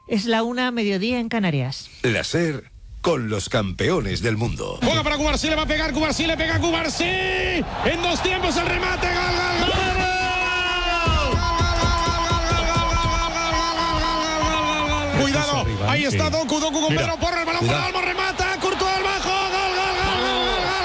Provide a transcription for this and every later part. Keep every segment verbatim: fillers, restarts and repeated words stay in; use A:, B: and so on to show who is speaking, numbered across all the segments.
A: Es la una, mediodía en Canarias.
B: La SER con los campeones del mundo.
C: Juega para Cubarsí, le va a pegar Cubarsí, le pega Cubarsí. En dos tiempos el remate, gol, gol, gol. Cuidado, ahí está Doku, Doku con Pedro Porro, el balón para Olmo, remata, Courtois al bajo, gol, gol, gol, gol,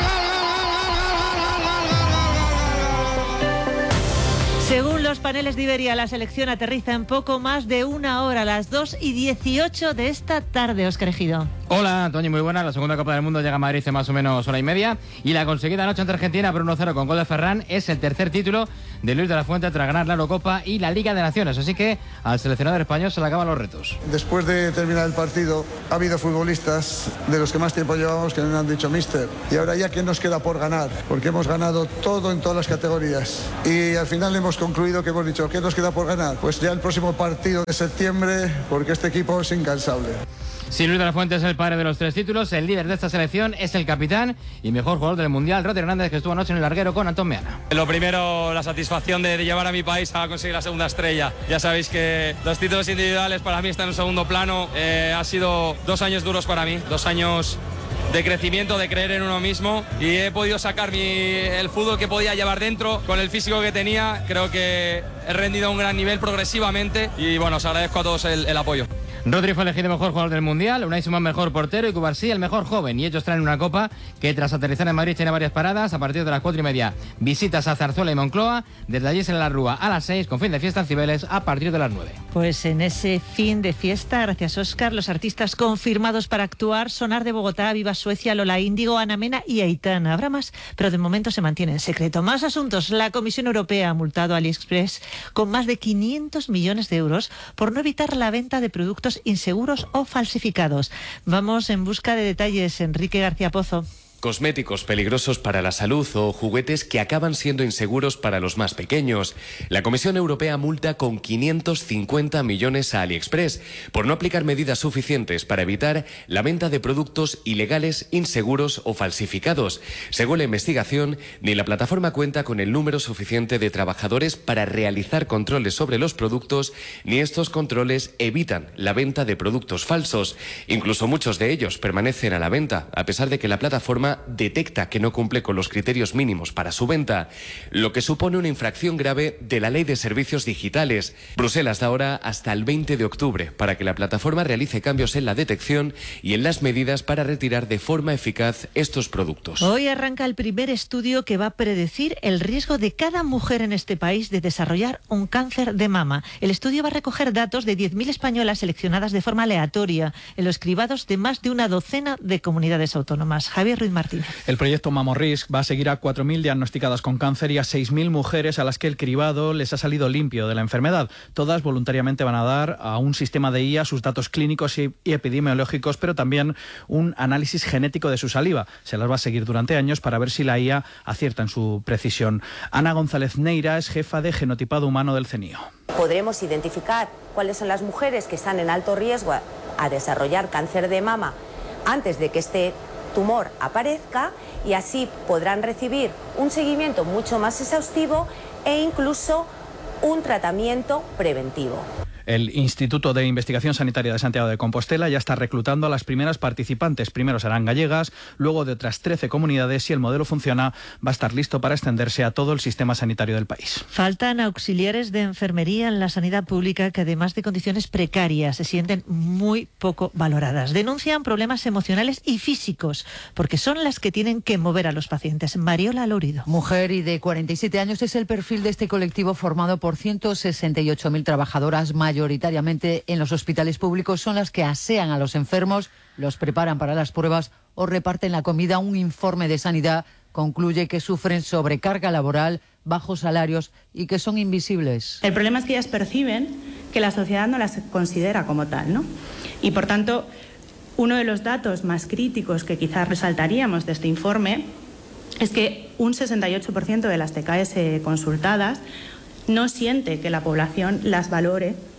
C: gol, gol, gol.
A: Según los paneles de Iberia, la selección aterriza en poco más de una hora, a las dos y dieciocho de esta tarde, Óscar Ejido.
D: Hola, Toñi, muy buena. La segunda Copa del Mundo llega a Madrid hace más o menos hora y media. Y la conseguida anoche ante Argentina por uno cero con gol de Ferran es el tercer título de Luis de la Fuente tras ganar la Eurocopa y la Liga de Naciones. Así que al seleccionador español se le acaban los retos.
E: Después de terminar el partido, ha habido futbolistas de los que más tiempo llevamos que nos han dicho míster. Y ahora ya, ¿qué nos queda por ganar? Porque hemos ganado todo en todas las categorías. Y al final hemos concluido que hemos dicho, ¿qué nos queda por ganar? Pues ya el próximo partido de septiembre, porque este equipo es incansable.
D: Si Luis de la Fuente es el padre de los tres títulos, el líder de esta selección es el capitán y mejor jugador del Mundial, Rodri Hernández, que estuvo anoche en el larguero con Antón Meana.
F: Lo primero, la satisfacción de, de llevar a mi país a conseguir la segunda estrella. Ya sabéis que los títulos individuales para mí están en un segundo plano. Eh, ha sido dos años duros para mí, dos años de crecimiento, de creer en uno mismo, y he podido sacar mi, el fútbol que podía llevar dentro con el físico que tenía. Creo que he rendido a un gran nivel progresivamente y bueno, os agradezco a todos el, el apoyo.
D: Rodri fue elegido mejor jugador del Mundial, Unai Simón mejor portero y Cubarsí el mejor joven. Y ellos traen una copa que tras aterrizar en Madrid tiene varias paradas. A partir de las cuatro y media, visitas a Zarzuela y Moncloa. Desde allí se la Rúa a las seis, con fin de fiesta en Cibeles a partir de las nueve.
A: Pues en ese fin de fiesta, gracias Óscar, los artistas confirmados para actuar: Sonar de Bogotá, Viva Suecia, Lola Índigo, Ana Mena y Aitana. Habrá más, pero de momento se mantiene en secreto. Más asuntos. La Comisión Europea ha multado a AliExpress con más de quinientos millones de euros por no evitar la venta de productos inseguros o falsificados. Vamos en busca de detalles. Enrique García Pozo.
G: Cosméticos peligrosos para la salud o juguetes que acaban siendo inseguros para los más pequeños. La Comisión Europea multa con quinientos cincuenta millones a AliExpress por no aplicar medidas suficientes para evitar la venta de productos ilegales, inseguros o falsificados. Según la investigación, ni la plataforma cuenta con el número suficiente de trabajadores para realizar controles sobre los productos, ni estos controles evitan la venta de productos falsos. Incluso muchos de ellos permanecen a la venta, a pesar de que la plataforma detecta que no cumple con los criterios mínimos para su venta, lo que supone una infracción grave de la Ley de Servicios Digitales. Bruselas da ahora hasta el veinte de octubre para que la plataforma realice cambios en la detección y en las medidas para retirar de forma eficaz estos productos.
A: Hoy arranca el primer estudio que va a predecir el riesgo de cada mujer en este país de desarrollar un cáncer de mama. El estudio va a recoger datos de diez mil españolas seleccionadas de forma aleatoria en los cribados de más de una docena de comunidades autónomas. Javier Ruiz Martínez.
H: El proyecto MamoRisk va a seguir a cuatro mil diagnosticadas con cáncer y a seis mil mujeres a las que el cribado les ha salido limpio de la enfermedad. Todas voluntariamente van a dar a un sistema de I A sus datos clínicos y epidemiológicos, pero también un análisis genético de su saliva. Se las va a seguir durante años para ver si la I A acierta en su precisión. Ana González Neira es jefa de genotipado humano del CENIO.
I: Podremos identificar cuáles son las mujeres que están en alto riesgo a desarrollar cáncer de mama antes de que este tumor aparezca, y así podrán recibir un seguimiento mucho más exhaustivo e incluso un tratamiento preventivo.
H: El Instituto de Investigación Sanitaria de Santiago de Compostela ya está reclutando a las primeras participantes. Primero serán gallegas, luego de otras trece comunidades. Si el modelo funciona, va a estar listo para extenderse a todo el sistema sanitario del país.
A: Faltan auxiliares de enfermería en la sanidad pública que, además de condiciones precarias, se sienten muy poco valoradas. Denuncian problemas emocionales y físicos, porque son las que tienen que mover a los pacientes. Mariola Lourido.
J: Mujer y de cuarenta y siete años es el perfil de este colectivo formado por ciento sesenta y ocho mil trabajadoras mayores. Mayoritariamente en los hospitales públicos. Son las que asean a los enfermos, los preparan para las pruebas o reparten la comida. Un informe de Sanidad concluye que sufren sobrecarga laboral, bajos salarios y que son invisibles.
K: El problema es que ellas perciben que la sociedad no las considera como tal, ¿no? Y por tanto, uno de los datos más críticos que quizás resaltaríamos de este informe es que un sesenta y ocho por ciento de las T K S consultadas no siente que la población las valore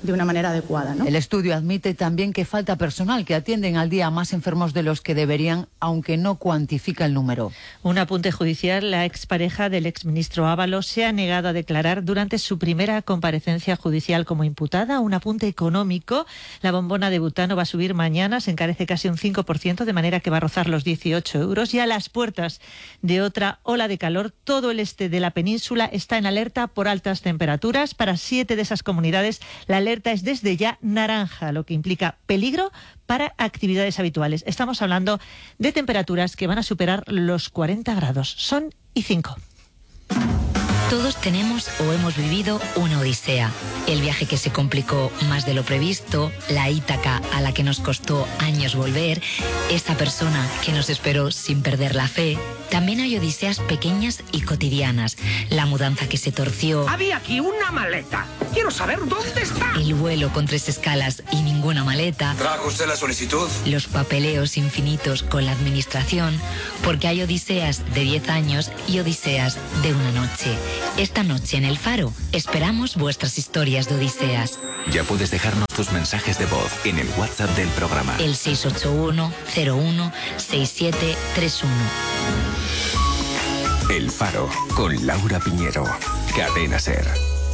K: de una manera adecuada, ¿no?
J: El estudio admite también que falta personal, que atienden al día a más enfermos de los que deberían, aunque no cuantifica el número.
A: Un apunte judicial: la expareja del exministro Ábalos se ha negado a declarar durante su primera comparecencia judicial como imputada. Un apunte económico: la bombona de butano va a subir mañana, se encarece casi un cinco por ciento, de manera que va a rozar los dieciocho euros. Y a las puertas de otra ola de calor, todo el este de la península está en alerta por altas temperaturas. Para siete de esas comunidades la alerta es desde ya naranja, lo que implica peligro para actividades habituales. Estamos hablando de temperaturas que van a superar los cuarenta grados. Son y cinco.
L: Todos tenemos o hemos vivido una odisea. El viaje que se complicó más de lo previsto, la Ítaca a la que nos costó años volver, esa persona que nos esperó sin perder la fe. También hay odiseas pequeñas y cotidianas. La mudanza que se torció.
M: Había aquí una maleta. Quiero saber dónde está.
L: El vuelo con tres escalas y ninguna maleta.
N: ¿Trajo usted la solicitud?
L: Los papeleos infinitos con la administración. Porque hay odiseas de diez años y odiseas de una noche. Esta noche en El Faro esperamos vuestras historias de odiseas.
O: Ya puedes dejarnos tus mensajes de voz en el WhatsApp del programa.
L: El seis ocho uno cero uno seis siete tres uno.
O: El Faro, con Laura Piñero. Cadena SER.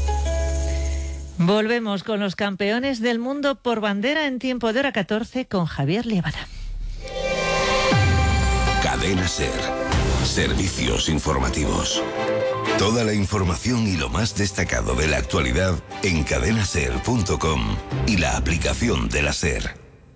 A: Volvemos con los campeones del mundo por bandera en tiempo de hora catorce con Javier Liebada.
B: Cadena SER. Servicios informativos. Toda la información y lo más destacado de la actualidad en cadena ser punto com y la aplicación de la SER.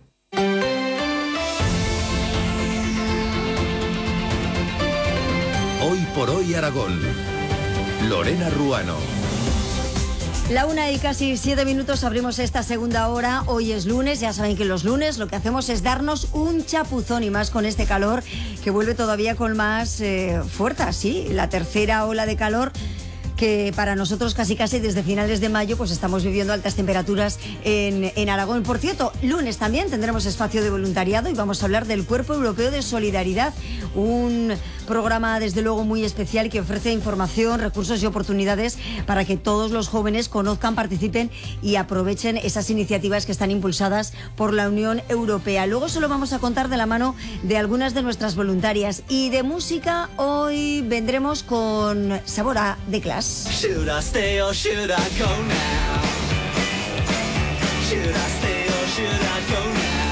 P: Hoy por hoy Aragón. Lorena Ruano.
Q: La una y casi siete minutos, abrimos esta segunda hora. Hoy es lunes, ya saben que los lunes lo que hacemos es darnos un chapuzón, y más con este calor que vuelve todavía con más eh, fuerza, sí, la tercera ola de calor que para nosotros casi casi desde finales de mayo pues estamos viviendo altas temperaturas en, en Aragón. Por cierto, lunes también tendremos espacio de voluntariado y vamos a hablar del Cuerpo Europeo de Solidaridad, un programa desde luego muy especial que ofrece información, recursos y oportunidades para que todos los jóvenes conozcan, participen y aprovechen esas iniciativas que están impulsadas por la Unión Europea. Luego se lo vamos a contar de la mano de algunas de nuestras voluntarias. Y de música hoy vendremos con Sabor a The Clash.
R: Should I stay or should I go now? Should I stay or should I go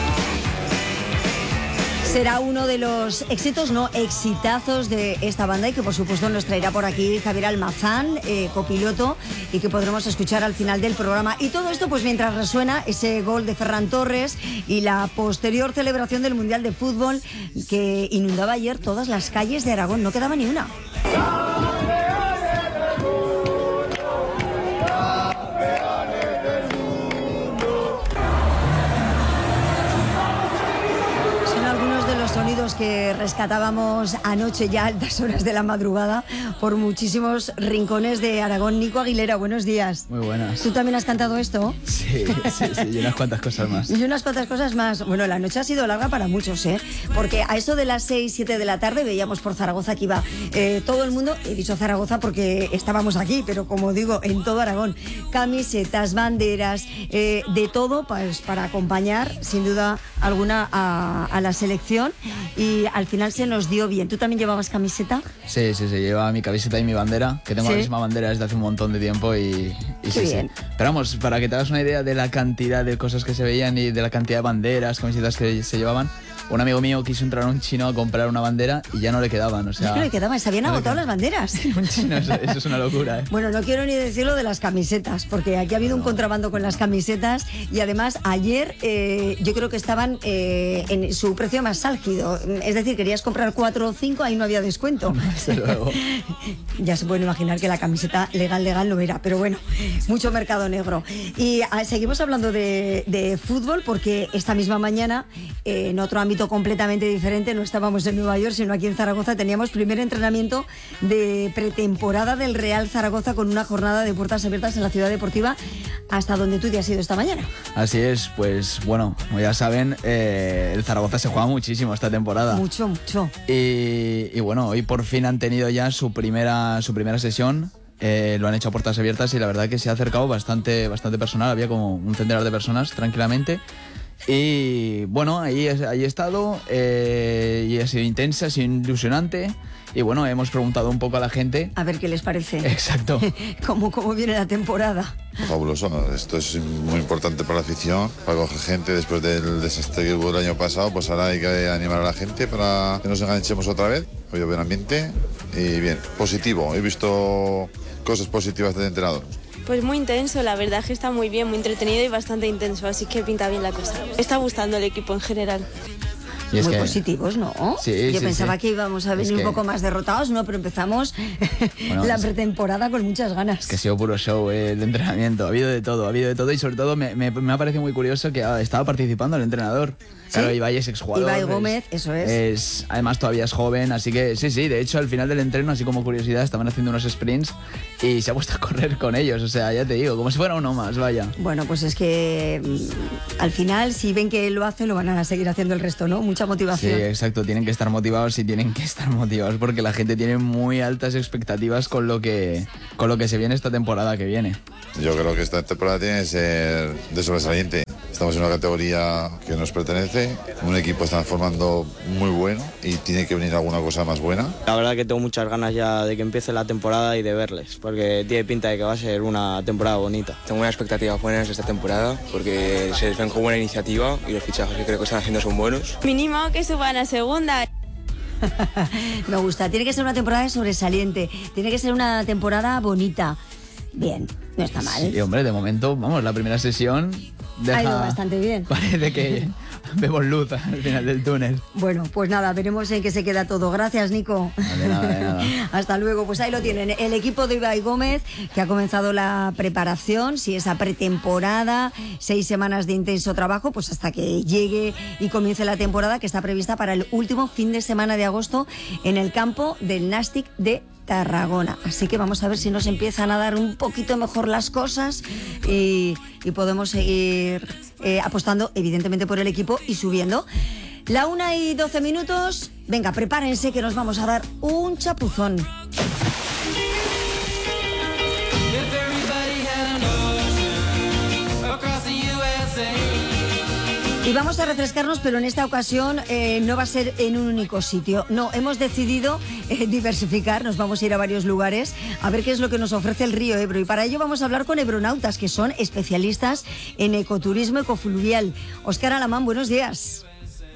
R: now?
Q: Será uno de los éxitos, no exitazos de esta banda, y que por supuesto nos traerá por aquí Javier Almazán, eh, copiloto, y que podremos escuchar al final del programa. Y todo esto pues mientras resuena ese gol de Ferran Torres y la posterior celebración del Mundial de Fútbol que inundaba ayer todas las calles de Aragón, no quedaba ni una. Sonidos que rescatábamos anoche ya a altas horas de la madrugada por muchísimos rincones de Aragón. Nico Aguilera, buenos días.
S: Muy buenas.
Q: ¿Tú también has cantado esto?
S: Sí, sí, sí, y unas cuantas cosas más.
Q: Y unas cuantas cosas más. Bueno, la noche ha sido larga para muchos, ¿eh? Porque a eso de las seis, siete de la tarde veíamos por Zaragoza que iba eh, todo el mundo, he dicho Zaragoza porque estábamos aquí, pero como digo, en todo Aragón, camisetas, banderas, eh, de todo pues, para acompañar sin duda alguna a, a la selección. Y al final se nos dio bien. ¿Tú también llevabas camiseta?
S: Sí, sí, sí, llevaba mi camiseta y mi bandera, que tengo ¿Sí? la misma bandera desde hace un montón de tiempo y, y sí, bien. sí. Pero vamos, para que te hagas una idea de la cantidad de cosas que se veían y de la cantidad de banderas, camisetas que se llevaban, un amigo mío quiso entrar a un chino a comprar una bandera y ya no le quedaban, o sea...
Q: No le quedaban, se habían no agotado las banderas.
S: Un chino, eso, eso es una locura, ¿eh?
Q: Bueno, no quiero ni decirlo de las camisetas, porque aquí ha habido un contrabando con las camisetas y además ayer eh, yo creo que estaban eh, en su precio más álgido. Es decir, querías comprar cuatro o cinco, ahí no había descuento.
S: Desde luego.
Q: Ya se pueden imaginar que la camiseta legal, legal no era, pero bueno, mucho mercado negro. Y a, seguimos hablando de, de fútbol porque esta misma mañana, eh, en otro ámbito completamente diferente, no estábamos en Nueva York, sino aquí en Zaragoza, teníamos primer entrenamiento de pretemporada del Real Zaragoza con una jornada de puertas abiertas en la Ciudad Deportiva, hasta donde tú te has ido esta mañana.
S: Así es, pues bueno, como ya saben, eh, el Zaragoza se juega muchísimo esta temporada.
Q: Mucho, mucho.
S: Y, y bueno, hoy por fin han tenido ya su primera, su primera sesión Eh, lo han hecho a puertas abiertas y la verdad que se ha acercado bastante, bastante personal, había como un centenar de personas tranquilamente. Y bueno, ahí, ahí he estado eh, y ha sido intensa, ha sido ilusionante. Y bueno, hemos preguntado un poco a la gente.
Q: A ver qué les parece.
S: Exacto.
Q: ¿Cómo, cómo viene la temporada?
N: Fabuloso, esto es muy importante para la afición, para coger gente después del desastre que hubo el año pasado, pues ahora hay que animar a la gente para que nos enganchemos otra vez. Ha habido buen ambiente y bien, positivo, he visto cosas positivas del entrenador.
T: Pues muy intenso, la verdad es que está muy bien, muy entretenido y bastante intenso, así que pinta bien la cosa. Me está gustando el equipo en general.
Q: Muy
S: que...
Q: positivos, ¿no?
S: Sí,
Q: Yo
S: sí,
Q: pensaba
S: sí.
Q: que íbamos a venir
S: Es que...
Q: un poco más derrotados, ¿no? Pero empezamos
S: bueno,
Q: la
S: es...
Q: pretemporada con muchas ganas.
S: Es que ha sido puro show eh, el entrenamiento, ha habido de todo, ha habido de todo y sobre todo me, me, me ha parecido muy curioso que ah, estaba participando el entrenador.
Q: ¿Sí?
S: Claro, Ibai es exjugador.
Q: Ibai Gómez,
S: es,
Q: eso es.
S: es. Además todavía es joven, así que sí, sí, de hecho al final del entreno, así como curiosidad, estaban haciendo unos sprints y se ha puesto a correr con ellos, o sea, ya te digo, como si fuera uno más, vaya.
Q: Bueno, pues es que mmm, al final, si ven que él lo hace, lo van a seguir haciendo el resto, ¿no? Mucha motivación.
S: Sí, exacto, tienen que estar motivados y tienen que estar motivados porque la gente tiene muy altas expectativas con lo que, con lo que se viene esta temporada que viene.
N: Yo creo que esta temporada tiene que ser de sobresaliente. Estamos en una categoría que nos pertenece, un equipo está formando muy bueno y tiene que venir alguna cosa más buena.
U: La verdad que tengo muchas ganas ya de que empiece la temporada y de verles, porque tiene pinta de que va a ser una temporada bonita.
V: Tengo unas expectativas buenas de esta temporada porque se les ven con buena iniciativa y los fichajes que creo que están haciendo son buenos.
T: Mínimo que suban a segunda.
Q: Me gusta, tiene que ser una temporada sobresaliente, tiene que ser una temporada bonita. Bien, no está mal.
S: Sí, hombre, de momento, vamos, la primera sesión deja...
Q: ha ido bastante bien.
S: Parece que vemos luz al final del túnel.
Q: Bueno, pues nada, veremos en qué se queda todo. Gracias, Nico.
S: De nada, de nada.
Q: Hasta luego. Pues ahí lo tienen, el equipo de Ibai Gómez, que ha comenzado la preparación, si esa pretemporada, seis semanas de intenso trabajo, pues hasta que llegue y comience la temporada, que está prevista para el último fin de semana de agosto en el campo del Nàstic de Tarragona. Así que vamos a ver si nos empiezan a dar un poquito mejor las cosas y, y podemos seguir eh, apostando evidentemente por el equipo y subiendo. La una y doce minutos. Venga, prepárense que nos vamos a dar un chapuzón. Y vamos a refrescarnos, pero en esta ocasión eh, no va a ser en un único sitio. No, hemos decidido eh, diversificar, nos vamos a ir a varios lugares a ver qué es lo que nos ofrece el río Ebro. Y para ello vamos a hablar con ebronautas, que son especialistas en ecoturismo ecofluvial. Óscar Alamán, buenos días.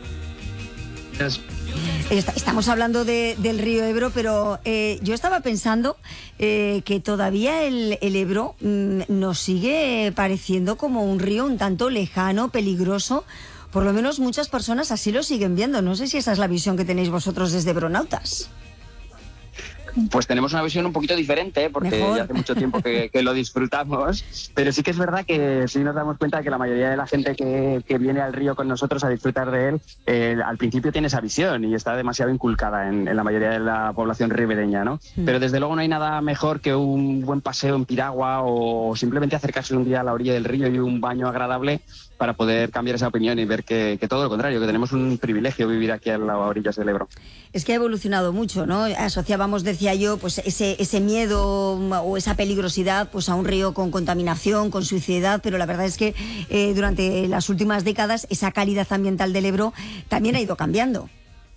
W: Yes.
Q: Estamos hablando de, del río Ebro, pero eh, yo estaba pensando eh, que todavía el, el Ebro mmm, nos sigue pareciendo como un río un tanto lejano, peligroso. Por lo menos muchas personas así lo siguen viendo. No sé si esa es la visión que tenéis vosotros desde Ebronautas.
W: Pues tenemos una visión un poquito diferente, porque
Q: Mejor.
W: ya hace mucho tiempo que, que lo disfrutamos, pero sí que es verdad que sí nos damos cuenta de que la mayoría de la gente que, que viene al río con nosotros a disfrutar de él, eh, al principio tiene esa visión y está demasiado inculcada en, en la mayoría de la población ribereña, ¿no? Mm. Pero desde luego no hay nada mejor que un buen paseo en piragua o simplemente acercarse un día a la orilla del río y un baño agradable para poder cambiar esa opinión y ver que, que todo lo contrario, que tenemos un privilegio vivir aquí a las orillas del Ebro.
Q: Es que ha evolucionado mucho, ¿no? Asociábamos, decía yo, pues ese, ese miedo o esa peligrosidad pues a un río con contaminación, con suciedad, pero la verdad es que eh, durante las últimas décadas esa calidad ambiental del Ebro también ha ido cambiando.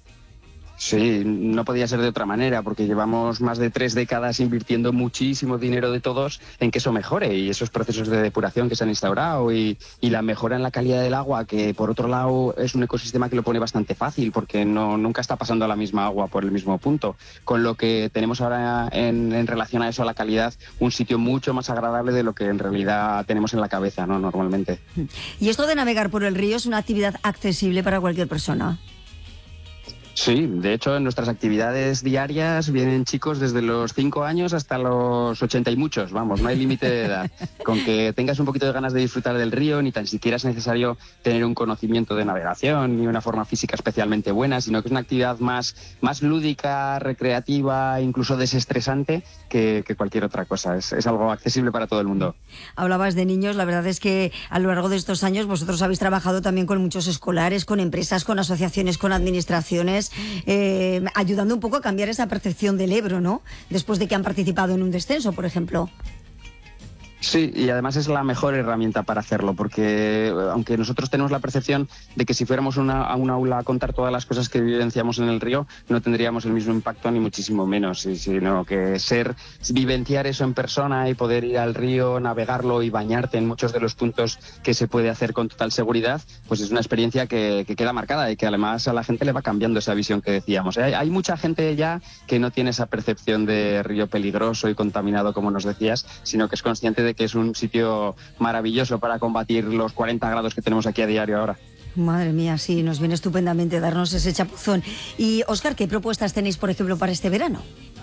W: Sí, no podía ser de otra manera, porque llevamos más de tres décadas invirtiendo muchísimo dinero de todos en que eso mejore, y esos procesos de depuración que se han instaurado y, y la mejora en la calidad del agua, que por otro lado es un ecosistema que lo pone bastante fácil, porque no, nunca está pasando la misma agua por el mismo punto, con lo que tenemos ahora en, en relación a eso, a la calidad, un sitio mucho más agradable de lo que en realidad tenemos en la cabeza, ¿no? Normalmente.
Q: ¿Y esto de navegar por el río es una actividad accesible para cualquier persona?
W: Sí, de hecho en nuestras actividades diarias vienen chicos desde los cinco años hasta los ochenta y muchos, vamos, no hay límite de edad. Con que tengas un poquito de ganas de disfrutar del río, ni tan siquiera es necesario tener un conocimiento de navegación ni una forma física especialmente buena, sino que es una actividad más, más lúdica, recreativa, incluso desestresante que, que cualquier otra cosa. Es, es algo accesible para todo el mundo.
Q: Hablabas de niños, la verdad es que a lo largo de estos años vosotros habéis trabajado también con muchos escolares, con empresas, con asociaciones, con administraciones. además eh, ayudando un poco a cambiar esa percepción del Ebro, ¿no? Después de que han participado en un descenso, por ejemplo.
W: Sí, y además es la mejor herramienta para hacerlo, porque aunque nosotros tenemos la percepción de que si fuéramos una, a un aula a contar todas las cosas que vivenciamos en el río, no tendríamos el mismo impacto ni muchísimo menos, sino que ser, vivenciar eso en persona y poder ir al río, navegarlo y bañarte en muchos de los puntos que se puede hacer con total seguridad, pues es una experiencia que, que queda marcada y que además a la gente le va cambiando esa visión que decíamos. Hay, hay mucha gente ya que no tiene esa percepción de río peligroso y contaminado, como nos decías, sino que es consciente de que es un sitio maravilloso para combatir los cuarenta grados que tenemos aquí a diario ahora.
Q: Madre mía, sí, nos viene estupendamente darnos ese chapuzón. Y, Óscar, ¿qué propuestas tenéis, por ejemplo, para este verano?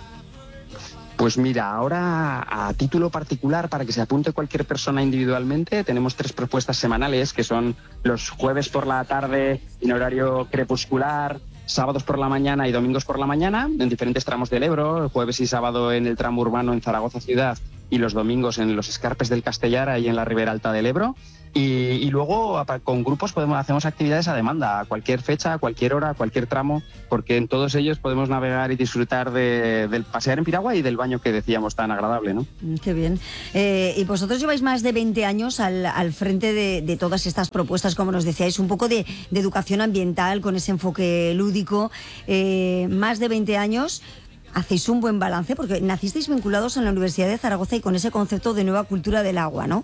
W: Pues mira, ahora a título particular, para que se apunte cualquier persona individualmente, tenemos tres propuestas semanales, que son los jueves por la tarde en horario crepuscular, sábados por la mañana y domingos por la mañana, en diferentes tramos del Ebro, el jueves y sábado en el tramo urbano en Zaragoza ciudad y los domingos en los escarpes del Castellar, ahí en la ribera alta del Ebro. Y, y luego con grupos podemos hacemos actividades a demanda, a cualquier fecha, a cualquier hora, a cualquier tramo, porque en todos ellos podemos navegar y disfrutar de, del pasear en piragua y del baño que decíamos tan agradable, ¿no?
Q: Qué bien. Eh, y vosotros lleváis más de veinte años al, al frente de, de todas estas propuestas, como nos decíais, un poco de, de educación ambiental con ese enfoque lúdico. Eh, más de veinte años. Hacéis un buen balance porque nacisteis vinculados en la Universidad de Zaragoza y con ese concepto de nueva cultura del agua, ¿no?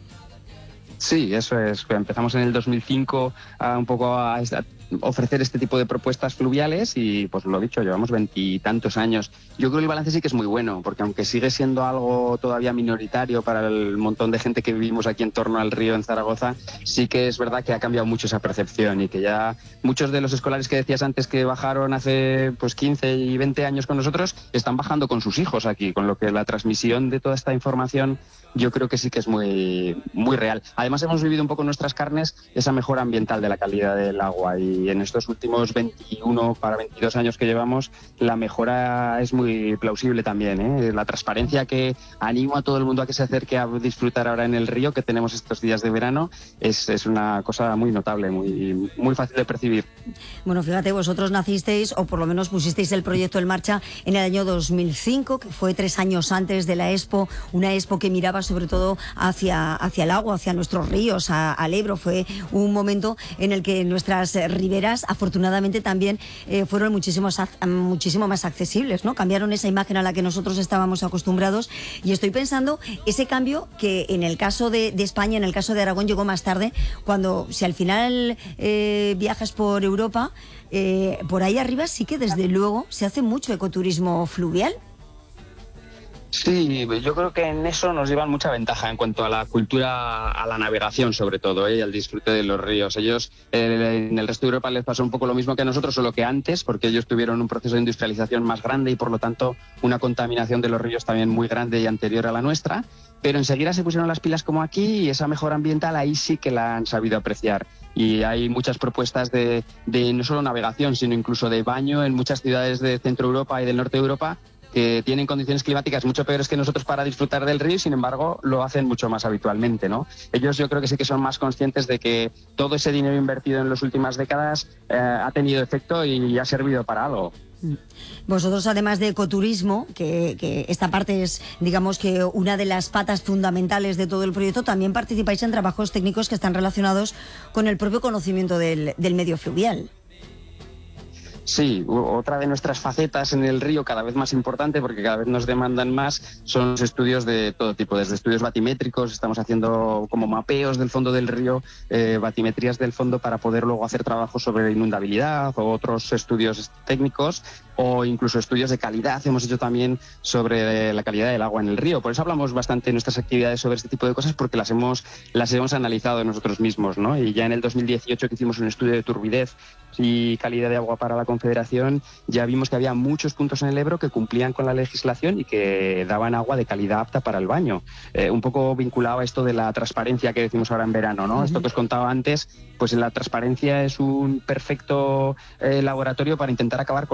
W: Sí, eso es. Empezamos en el dos mil cinco a un poco a, a ofrecer este tipo de propuestas fluviales y, pues lo dicho, llevamos veintitantos años. Yo creo que el balance sí que es muy bueno, porque aunque sigue siendo algo todavía minoritario para el montón de gente que vivimos aquí en torno al río en Zaragoza, sí que es verdad que ha cambiado mucho esa percepción y que ya muchos de los escolares que decías antes que bajaron hace pues quince y veinte años con nosotros, están bajando con sus hijos aquí, con lo que la transmisión de toda esta información yo creo que sí que es muy, muy real. Además hemos vivido un poco en nuestras carnes esa mejora ambiental de la calidad del agua y en estos últimos veintiuno para veintidós años que llevamos la mejora es muy plausible también, ¿eh? La transparencia que animo a todo el mundo a que se acerque a disfrutar ahora en el río que tenemos estos días de verano es, es una cosa muy notable, muy, muy fácil de percibir.
Q: Bueno, fíjate, vosotros nacisteis o por lo menos pusisteis el proyecto en marcha en el año dos mil cinco, que fue tres años antes de la Expo, una Expo que miraba sobre todo hacia, hacia el agua, hacia nuestros ríos, a, al Ebro. Fue un momento en el que nuestras riberas afortunadamente también eh, fueron muchísimos, muchísimo más accesibles, ¿no? Cambiaron esa imagen a la que nosotros estábamos acostumbrados y estoy pensando ese cambio que en el caso de, de España, en el caso de Aragón llegó más tarde, cuando si al final eh, viajas por Europa, eh, por ahí arriba sí que desde luego se hace mucho ecoturismo fluvial.
W: Sí, yo creo que en eso nos llevan mucha ventaja en cuanto a la cultura, a la navegación sobre todo, ¿eh? Y al disfrute de los ríos. Ellos, eh, en el resto de Europa les pasó un poco lo mismo que a nosotros, solo que antes, porque ellos tuvieron un proceso de industrialización más grande y por lo tanto una contaminación de los ríos también muy grande y anterior a la nuestra. Pero enseguida se pusieron las pilas como aquí y esa mejora ambiental ahí sí que la han sabido apreciar. Y hay muchas propuestas de, de no solo navegación, sino incluso de baño en muchas ciudades de Centro Europa y del Norte de Europa que tienen condiciones climáticas mucho peores que nosotros para disfrutar del río, sin embargo, lo hacen mucho más habitualmente, ¿no? Ellos yo creo que sí que son más conscientes de que todo ese dinero invertido en las últimas décadas eh, ha tenido efecto y ha servido para algo.
Q: Vosotros, además de ecoturismo, que, que esta parte es, digamos, que una de las patas fundamentales de todo el proyecto, también participáis en trabajos técnicos que están relacionados con el propio conocimiento del, del medio fluvial.
W: Sí, otra de nuestras facetas en el río, cada vez más importante porque cada vez nos demandan más, son los estudios de todo tipo, desde estudios batimétricos, estamos haciendo como mapeos del fondo del río, eh, batimetrías del fondo para poder luego hacer trabajos sobre inundabilidad o otros estudios técnicos o incluso estudios de calidad. Hemos hecho también sobre la calidad del agua en el río. Por eso hablamos bastante en nuestras actividades sobre este tipo de cosas porque las hemos, las hemos analizado nosotros mismos, ¿no? Y ya en el dos mil dieciocho que hicimos un estudio de turbidez y calidad de agua para la Confederación, ya vimos que había muchos puntos en el Ebro que cumplían con la legislación y que daban agua de calidad apta para el baño. Eh, un poco vinculado a esto de la transparencia que decimos ahora en verano, ¿no? Uh-huh. Esto que os contaba antes, pues la transparencia es un perfecto eh, laboratorio para intentar acabar con las bacterias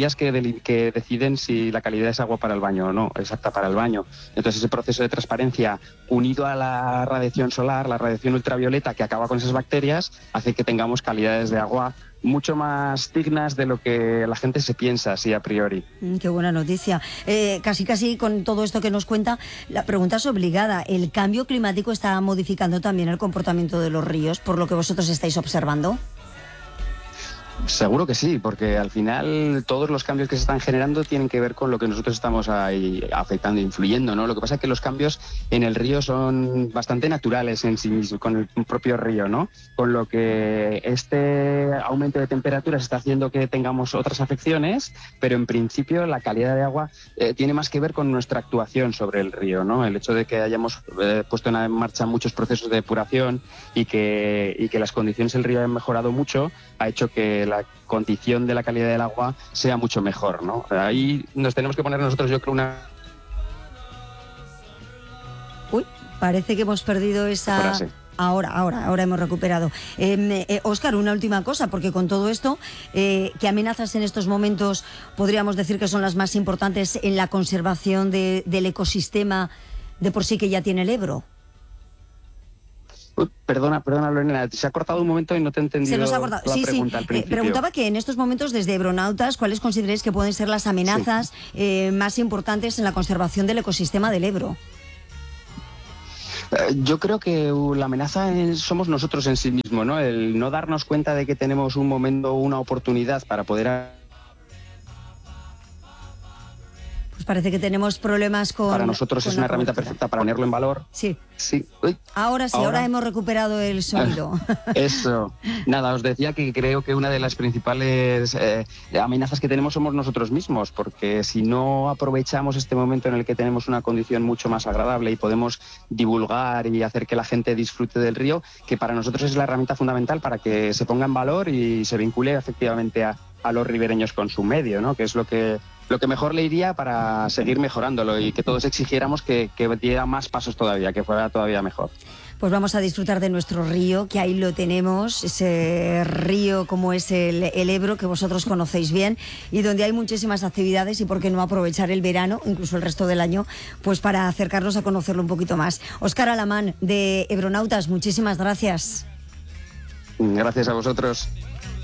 W: bacterias que, de, que deciden si la calidad es agua para el baño o no, es apta para el baño. Entonces ese proceso de transparencia unido a la radiación solar, la radiación ultravioleta que acaba con esas bacterias, hace que tengamos calidades de agua mucho más dignas de lo que la gente se piensa así a priori.
Q: Mm, qué buena noticia. Eh, casi casi con todo esto que nos cuenta, la pregunta es obligada. ¿El cambio climático está modificando también el comportamiento de los ríos, por lo que vosotros estáis observando?
W: Seguro que sí, porque al final todos los cambios que se están generando tienen que ver con lo que nosotros estamos ahí afectando, influyendo, ¿no? Lo que pasa es que los cambios en el río son bastante naturales en sí mismos, con el propio río, ¿no? Con lo que este aumento de temperaturas está haciendo que tengamos otras afecciones, pero en principio la calidad de agua eh, tiene más que ver con nuestra actuación sobre el río, ¿no? El hecho de que hayamos eh, puesto en marcha muchos procesos de depuración y que, y que las condiciones del río hayan mejorado mucho, ha hecho que la condición de la calidad del agua sea mucho mejor, ¿no? Ahí nos tenemos que poner nosotros, yo creo, una...
Q: Uy, parece que hemos perdido esa...
W: frase.
Q: Ahora, ahora, ahora hemos recuperado. Eh, eh, Óscar, una última cosa, porque con todo esto, eh, ¿qué amenazas en estos momentos podríamos decir que son las más importantes en la conservación de, del ecosistema de por sí que ya tiene el Ebro?
W: Uy, perdona, perdona Lorena, se ha cortado un momento y no te he entendido.
Q: Se nos ha cortado.
W: La
Q: Sí,
W: pregunta
Q: sí.
W: al principio.
Q: Eh, preguntaba que en estos momentos, desde Ebronautas, ¿cuáles consideráis que pueden ser las amenazas sí. eh, más importantes en la conservación del ecosistema del Ebro?
W: Yo creo que la amenaza somos nosotros en sí mismos, ¿no? El no darnos cuenta de que tenemos un momento, una oportunidad para poder...
Q: Pues parece que tenemos problemas con...
W: Para nosotros
Q: con
W: es una herramienta perfecta para ponerlo en valor.
Q: Sí.
W: Sí. Uy.
Q: Ahora sí, ahora, ahora hemos recuperado el sonido.
W: Eso. Nada, os decía que creo que una de las principales eh, amenazas que tenemos somos nosotros mismos, porque si no aprovechamos este momento en el que tenemos una condición mucho más agradable y podemos divulgar y hacer que la gente disfrute del río, que para nosotros es la herramienta fundamental para que se ponga en valor y se vincule efectivamente a, a los ribereños con su medio, ¿no? Que es lo que... lo que mejor le iría para seguir mejorándolo y que todos exigiéramos que, que diera más pasos todavía, que fuera todavía mejor.
Q: Pues vamos a disfrutar de nuestro río, que ahí lo tenemos, ese río como es el, el Ebro, que vosotros conocéis bien, y donde hay muchísimas actividades y por qué no aprovechar el verano, incluso el resto del año, pues para acercarnos a conocerlo un poquito más. Óscar Alamán, de Ebronautas, muchísimas gracias.
W: Gracias a vosotros.